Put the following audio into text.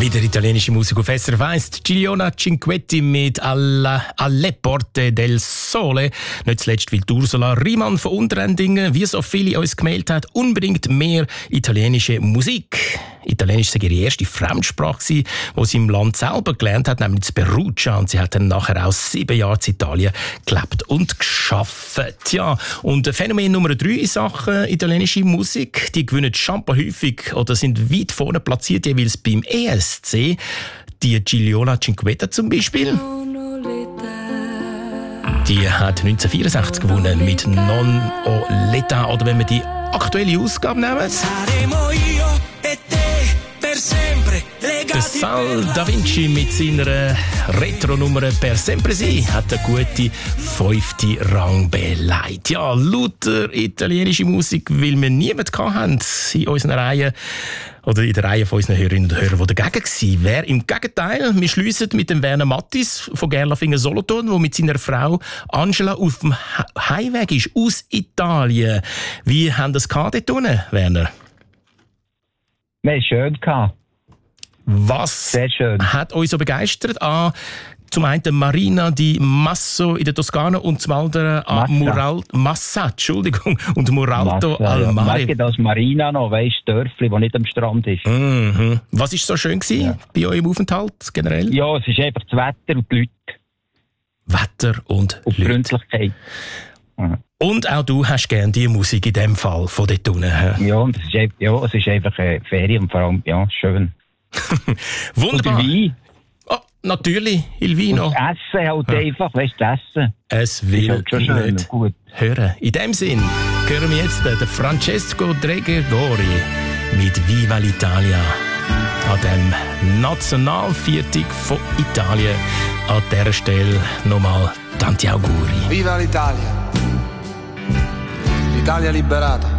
Wieder italienische Musik auf SRF 1. Giuliana Cinquetti mit Alle Porte del Sole. Nicht zuletzt, weil Ursula Riemann von Unterendingen, wie so viele uns gemeldet hat, unbedingt mehr italienische Musik. Italienisch war ihre erste Fremdsprache, die sie im Land selber gelernt hat, nämlich das Perugia. Und sie hat dann nachher auch 7 Jahre in Italien gelebt und geschafft. Ja, und Phänomen Nummer 3 in Sachen italienische Musik. Die gewinnen Champa häufig oder sind weit vorne platziert, jeweils beim ESC. Die Giuliana Cinquetti zum Beispiel. Die hat 1964 gewonnen mit Non o l'età. Oder wenn wir die aktuelle Ausgabe nehmen. Der Sal Da Vinci mit seiner Retro-Nummer «Per sempre si» hat eine gute 5. Rang beleidigt. Ja, lauter italienische Musik, weil wir niemanden hatten in unseren Reihen oder in der Reihe von unseren Hörerinnen und Hörern, die dagegen gewesen wäre. Im Gegenteil, wir schliessen mit dem Werner Mattis von Gerlafingen Solothurn, der mit seiner Frau Angela auf dem Heimweg ist aus Italien. Wie haben das dort unten, Werner? Wir haben es schön gehabt. Was sehr schön hat euch so begeistert? Zum einen Marina di Masso in der Toskana und zum anderen Massa, Entschuldigung, und Muralto al Mare. Ja. Das Marina noch, weisst du, Dörfli, das nicht am Strand ist. Mhm. Was war so schön bei eurem Aufenthalt generell? Ja, es ist einfach das Wetter und die Leute. Wetter und Leute. Freundlichkeit. Mhm. Und auch du hast gerne die Musik in dem Fall von dort unten. Ja, und es ist einfach Ferien und vor allem schön. Wunderbar. Und Wein. Oh, natürlich, il Vino. Und das Essen halt einfach, weißt du, das Essen. Es will halt schon schön, nicht gut hören. In dem Sinn hören wir jetzt den Francesco Gregori mit Viva l'Italia an dem Nationalviertag von Italien. An dieser Stelle nochmal tanti auguri. Viva l'Italia! L'Italia liberata!